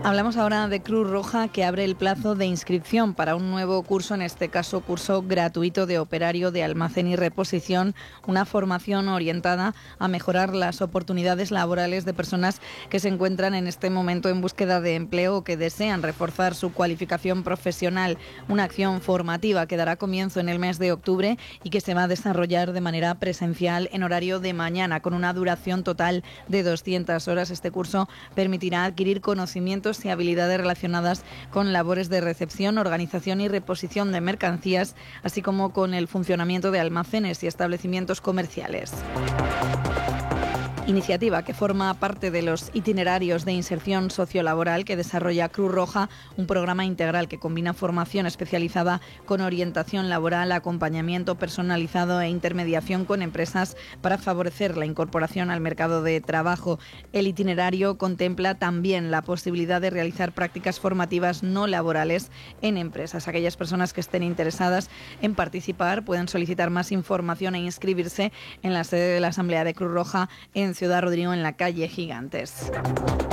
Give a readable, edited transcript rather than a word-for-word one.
Hablamos ahora de Cruz Roja, que abre el plazo de inscripción para un nuevo curso, en este caso curso gratuito de operario de almacén y reposición, una formación orientada a mejorar las oportunidades laborales de personas que se encuentran en este momento en búsqueda de empleo o que desean reforzar su cualificación profesional. Una acción formativa que dará comienzo en el mes de octubre y que se va a desarrollar de manera presencial en horario de mañana, con una duración total de 200 horas. Este curso permitirá adquirir conocimientos y habilidades relacionadas con labores de recepción, organización y reposición de mercancías, así como con el funcionamiento de almacenes y establecimientos comerciales. Iniciativa que forma parte de los itinerarios de inserción sociolaboral que desarrolla Cruz Roja, un programa integral que combina formación especializada con orientación laboral, acompañamiento personalizado e intermediación con empresas para favorecer la incorporación al mercado de trabajo. El itinerario contempla también la posibilidad de realizar prácticas formativas no laborales en empresas. Aquellas personas que estén interesadas en participar pueden solicitar más información e inscribirse en la sede de la Asamblea de Cruz Roja en Ciudad Rodrigo, en la calle Gigantes.